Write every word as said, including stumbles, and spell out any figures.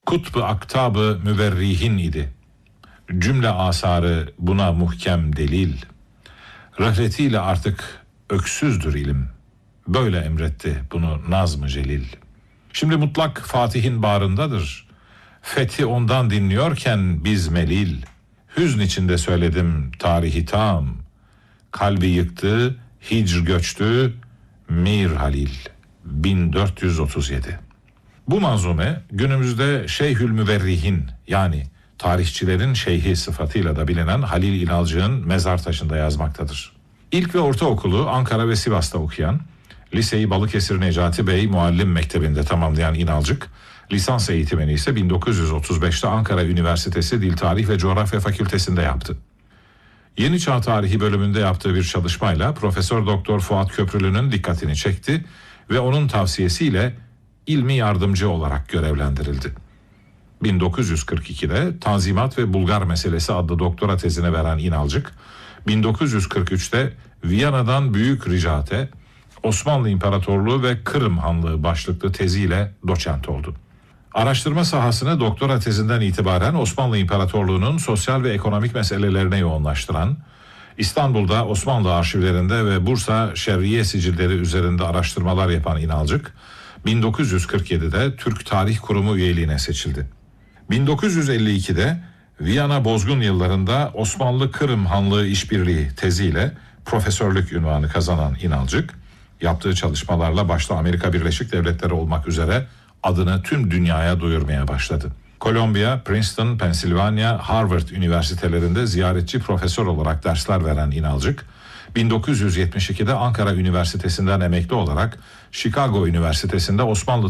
Kutb-ı aktab-ı müverrihin idi. Cümle asarı buna muhkem delil. Rıhletiyle artık öksüzdür ilim. Böyle emretti bunu Nazm-ı Celil. Şimdi mutlak Fatih'in bağrındadır. Fethi ondan dinliyorken biz melil. Hüzn içinde söyledim tarihi tam. Kalbi yıktı, hicr göçtü, Mir Halil. bin dört yüz otuz yedi. Bu manzume günümüzde Şeyhül Müverrihin, yani tarihçilerin şeyhi sıfatıyla da bilinen Halil İnalcık'ın mezar taşında yazmaktadır. İlk ve ortaokulu Ankara ve Sivas'ta okuyan, liseyi Balıkesir Necati Bey Muallim Mektebi'nde tamamlayan İnalcık, lisans eğitimini ise bin dokuz yüz otuz beşte Ankara Üniversitesi Dil Tarih ve Coğrafya Fakültesi'nde yaptı. Yeni Çağ Tarihi bölümünde yaptığı bir çalışmayla Profesör Doktor Fuat Köprülü'nün dikkatini çekti ve onun tavsiyesiyle ilmi yardımcı olarak görevlendirildi. bin dokuz yüz kırk ikide Tanzimat ve Bulgar Meselesi adlı doktora tezine veren İnalcık, bin dokuz yüz kırk üçte Viyana'dan Büyük Ricate, Osmanlı İmparatorluğu ve Kırım Hanlığı başlıklı teziyle doçent oldu. Araştırma sahasını doktora tezinden itibaren Osmanlı İmparatorluğu'nun sosyal ve ekonomik meselelerine yoğunlaştıran, İstanbul'da Osmanlı arşivlerinde ve Bursa Şerriye sicilleri üzerinde araştırmalar yapan İnalcık, bin dokuz yüz kırk yedide Türk Tarih Kurumu üyeliğine seçildi. bin dokuz yüz elli ikide Viyana bozgun yıllarında Osmanlı-Kırım Hanlığı İşbirliği teziyle profesörlük unvanı kazanan İnalcık, yaptığı çalışmalarla başta Amerika Birleşik Devletleri olmak üzere adını tüm dünyaya duyurmaya başladı. Kolombiya, Princeton, Pensilvanya, Harvard üniversitelerinde ziyaretçi profesör olarak dersler veren İnalcık, bin dokuz yüz yetmiş ikide Ankara Üniversitesi'nden emekli olarak Chicago Üniversitesi'nde Osmanlı